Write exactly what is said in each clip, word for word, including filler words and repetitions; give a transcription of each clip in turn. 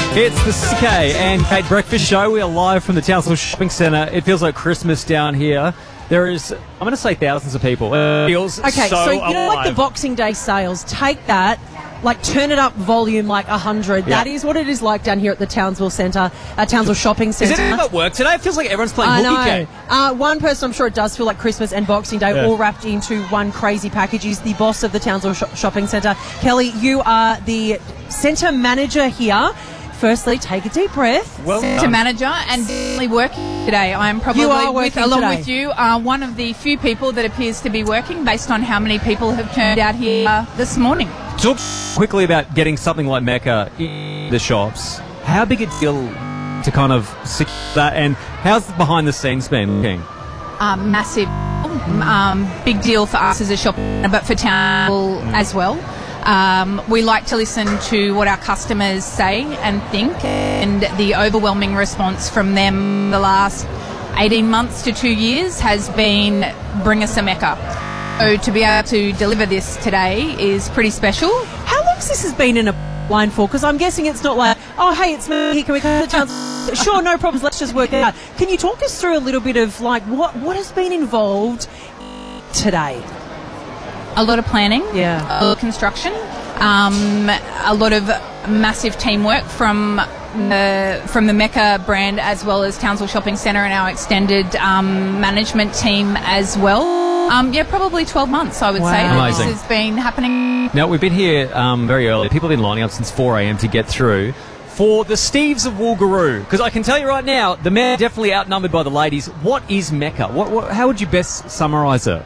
It's the C K and Kate Breakfast Show. We are live from the Townsville Shopping Centre. It feels like Christmas down here. There is, I'm going to say thousands of people. It feels okay, so, so you alive. know, like the Boxing Day sales, take that, like turn it up volume like one hundred. Yeah. That is what it is like down here at the Townsville Centre, uh, Townsville Shopping Centre. Is it even at work today? It feels like everyone's playing I hooky know. cake. Uh, one person, I'm sure it does feel like Christmas and Boxing Day Yeah. all wrapped into one crazy package. Is the boss of the Townsville Sh- Shopping Centre. Kelly, you are the centre manager here. Firstly, take a deep breath. Well Centre done. manager and definitely working today. I am probably, You are with, working along today. with you, uh, one of the few people that appears to be working based on how many people have turned out here uh, this morning. Talk quickly about getting something like Mecca in the shops. How big a deal to kind of secure that, and how's the behind the scenes been looking? Um, massive, um, big deal for us as a shop, but for town as well. Um, we like to listen to what our customers say and think, and the overwhelming response from them the last eighteen months to two years has been bring us a Mecca. So to be able to deliver this today is pretty special. How long's this has been in a line for? Because I'm guessing it's not like, oh, hey, it's me here, can we come to town? Sure, no problems, let's just work it out. Can you talk us through a little bit of, like, what, what has been involved today? A lot of planning, Yeah. a lot of construction, um, a lot of massive teamwork from the, from the Mecca brand as well as Townsville Shopping Centre and our extended um, management team as well. Um, yeah, probably twelve months, I would Wow. say, that Amazing. this has been happening. Now, we've been here um, very early. People have been lining up since four a.m. to get through for the Steves of Woolgaroo. Because I can tell you right now, the men are definitely outnumbered by the ladies. What is Mecca? What, what, how would you best summarise it?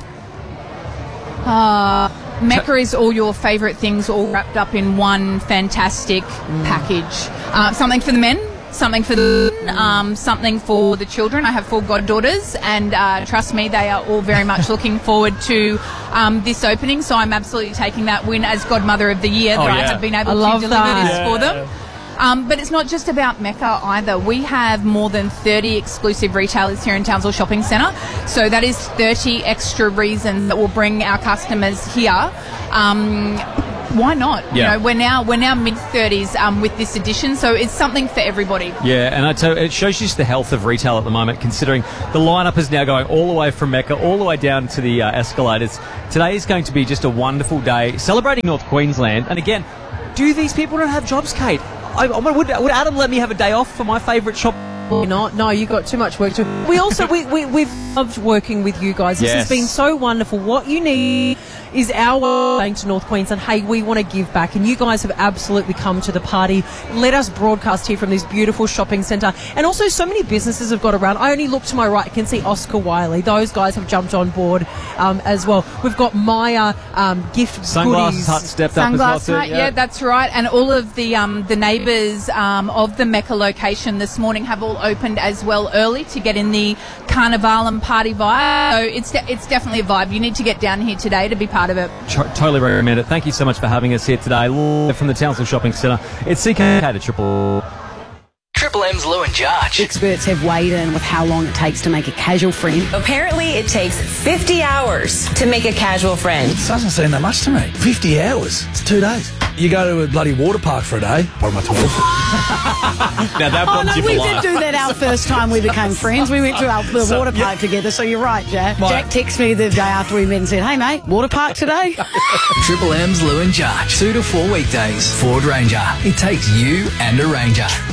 Uh, Mecca is all your favourite things all wrapped up in one fantastic package. Uh, something for the men, something for the um, something for the children. I have four goddaughters, and uh, trust me, they are all very much looking forward to um, this opening. So I'm absolutely taking that win as Godmother of the Year Oh, that I yeah. have been able I to love deliver that. this Yeah. for them. Um, but it's not just about Mecca either. We have more than thirty exclusive retailers here in Townsville Shopping Centre. So that is thirty extra reasons that will bring our customers here. Um, why not? Yeah. You know, we're now we're now mid thirties um, with this edition, so it's something for everybody. Yeah, and I tell you, it shows you just the health of retail at the moment, considering the lineup is now going all the way from Mecca, all the way down to the uh, escalators. Today is going to be just a wonderful day, celebrating North Queensland. And again, do these people not have jobs, Kate? I, I, would, would Adam let me have a day off for my favourite shop? You're not. No, you got too much work to do. We also, we, we, we've loved working with you guys. This Yes. has been so wonderful. What you need is our saying to North Queensland, hey, we want to give back. And you guys have absolutely come to the party. Let us broadcast here from this beautiful shopping centre. And also so many businesses have got around. I only look to my right, I can see Oscar Wiley. Those guys have jumped on board um, as well. We've got Maya um, gift Sunglasses goodies. Hut stepped Sunglass up as well Hut, too. yeah. that's right. And all of the um, the neighbours um, of the Mecca location this morning have all opened as well early to get in the carnival and party vibe. So it's de- it's definitely a vibe. You need to get down here today to be part of it. Tr- totally recommend it. Thank you so much for having us here today, live from the Townsville Shopping Centre. It's C K at Triple. Triple M's Lou and Jarge. Experts have weighed in with how long it takes to make a casual friend. Apparently, it takes fifty hours to make a casual friend. Doesn't seem that much to me. fifty hours. It's two days. You go to a bloody water park for a day. What am I talking? Now that Oh bonds no, you for we life. did do that our first time we became friends. We went to our the water park together, so you're right, Jack. Right. Jack texted me the day after we met and said, hey mate, water park today? Triple M's Lou and Jarge. Two to four weekdays. Ford Ranger. It takes you and a Ranger.